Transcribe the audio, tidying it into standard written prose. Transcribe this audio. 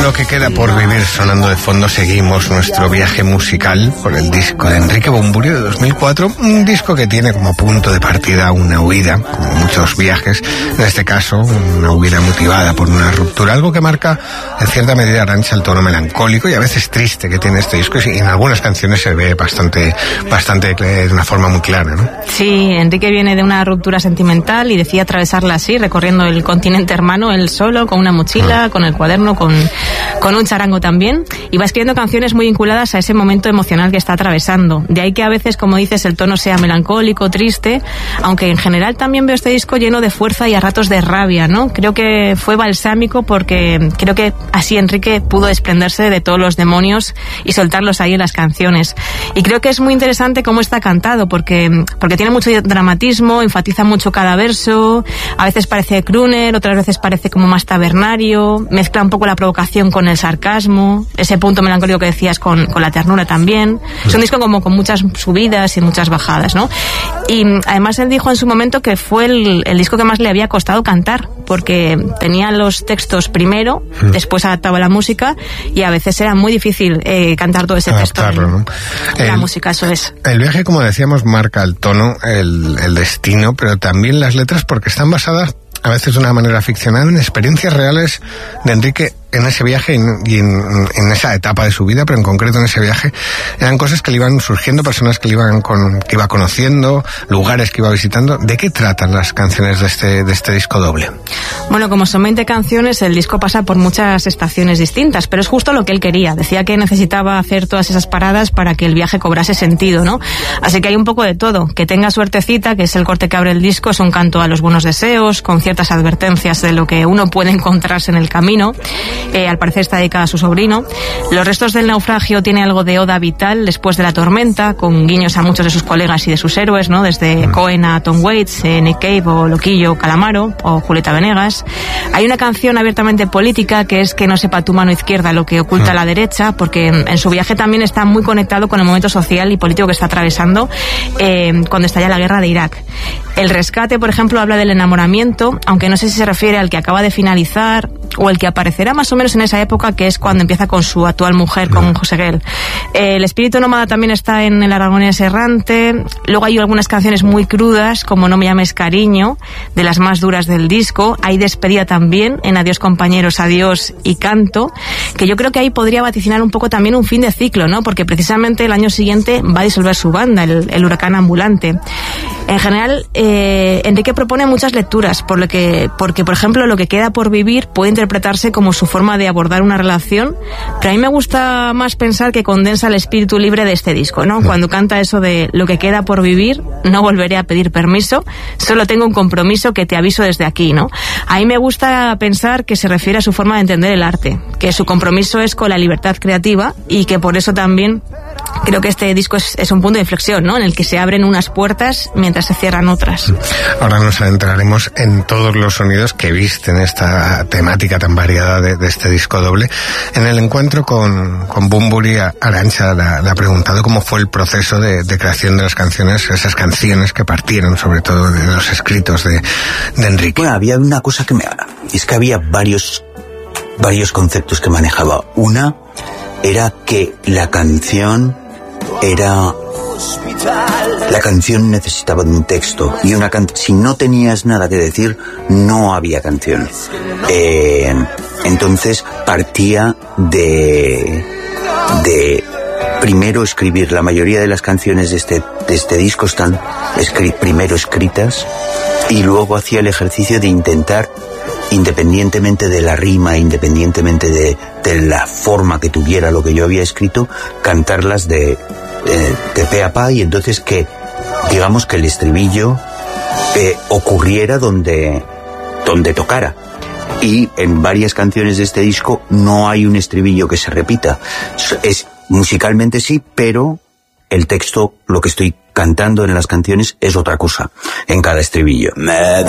Lo que queda por vivir sonando de fondo, seguimos nuestro viaje musical por el disco de Enrique Bunbury de 2004, un disco que tiene como punto de partida una huida, como muchos viajes, en este caso una huida motivada por una ruptura, algo que marca en cierta medida, Arantxa, el tono melancólico y a veces triste que tiene este disco, y en algunas canciones se ve bastante de una forma muy clara, ¿no? Sí, Enrique viene de una ruptura sentimental y decide atravesarla así, recorriendo el continente hermano, él solo, con una mochila, con el cuaderno, con un charango también, y va escribiendo canciones muy vinculadas a ese momento emocional que está atravesando. De ahí que a veces, como dices, el tono sea melancólico, triste, aunque en general también veo este disco lleno de fuerza y a ratos de rabia, ¿no? Creo que fue balsámico porque creo que así Enrique pudo desprenderse de todos los demonios y soltarlos ahí en las canciones. Y creo que es muy interesante cómo está cantado, porque tiene mucho dramatismo, enfatiza mucho cada verso, a veces parece crooner, otras veces parece como más tabernario, mezcla un poco la provocación con el sarcasmo, ese punto melancólico que decías con la ternura también. Es un disco como con muchas subidas y muchas bajadas, ¿no? Y además él dijo en su momento que fue el disco que más le había costado cantar, porque tenía los textos primero, después adaptaba la música, y a veces era muy difícil cantar todo ese texto en la música, eso es. El viaje, como decíamos, marca el tono, el destino, pero también las letras, porque están basadas a veces de una manera ficcional en experiencias reales de Enrique en ese viaje y en esa etapa de su vida, pero en concreto en ese viaje eran cosas que le iban surgiendo, personas que iba conociendo, lugares que iba visitando. ¿De qué tratan las canciones de este disco doble? Bueno, como son 20 canciones, el disco pasa por muchas estaciones distintas, pero es justo lo que él quería. Decía que necesitaba hacer todas esas paradas para que el viaje cobrase sentido, ¿no? Así que hay un poco de todo. Que tenga suertecita, que es el corte que abre el disco, es un canto a los buenos deseos, con ciertas advertencias de lo que uno puede encontrarse en el camino. Al parecer está dedicada a su sobrino. Los restos del naufragio tiene algo de oda vital después de la tormenta, con guiños a muchos de sus colegas y de sus héroes, ¿no? Desde Cohen a Tom Waits, Nick Cave o Loquillo Calamaro o Julieta Venegas. Hay una canción abiertamente política que es Que no sepa tu mano izquierda lo que oculta la derecha, porque en su viaje también está muy conectado con el momento social y político que está atravesando cuando estalla la guerra de Irak. El rescate, por ejemplo, habla del enamoramiento, aunque no sé si se refiere al que acaba de finalizar o el que aparecerá más o menos en esa época, que es cuando empieza con su actual mujer, con José Guel. El espíritu nómada también está en El aragonés errante. Luego hay algunas canciones muy crudas, como No me llames cariño, de las más duras del disco. Hay despedida también en Adiós compañeros, adiós y canto, que yo creo que ahí podría vaticinar un poco también un fin de ciclo, ¿no? Porque precisamente el año siguiente va a disolver su banda, el Huracán Ambulante. En general, Enrique propone muchas lecturas, porque, por ejemplo, Lo que queda por vivir puede interpretarse como su forma de abordar una relación, pero a mí me gusta más pensar que condensa el espíritu libre de este disco, ¿no? Cuando canta eso de Lo que queda por vivir, no volveré a pedir permiso, solo tengo un compromiso que te aviso desde aquí, ¿no? A mí me gusta pensar que se refiere a su forma de entender el arte, que su compromiso es con la libertad creativa y que por eso también creo que este disco es un punto de inflexión, ¿no? En el que se abren unas puertas mientras se cierran otras. Ahora nos adentraremos en todos los sonidos que visten esta temática tan variada de este disco doble. En el encuentro con Bunbury, Arantxa le ha preguntado cómo fue el proceso de creación de las canciones, esas canciones que partieron sobre todo de los escritos de Enrique. Bueno, había una cosa es que había varios conceptos que manejaba. Una era que la canción necesitaba de un texto y si no tenías nada que decir, no había canción. Entonces partía de primero escribir. La mayoría de las canciones de este disco están primero escritas y luego hacía el ejercicio de intentar, independientemente de la rima, independientemente de la forma que tuviera lo que yo había escrito, cantarlas de pe a pa, y entonces que digamos que el estribillo ocurriera donde tocara. Y en varias canciones de este disco no hay un estribillo que se repita. Musicalmente sí, pero el texto, lo que estoy cantando en las canciones, es otra cosa en cada estribillo. Me